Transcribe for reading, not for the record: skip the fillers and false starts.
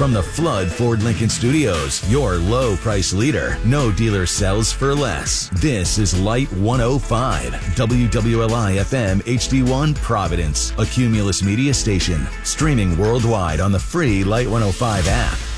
From the Flood Ford Lincoln Studios, your low price leader. No dealer sells for less. This is Light 105, WWLI FM HD1 Providence, a Cumulus Media station. Streaming worldwide on the free Light 105 app.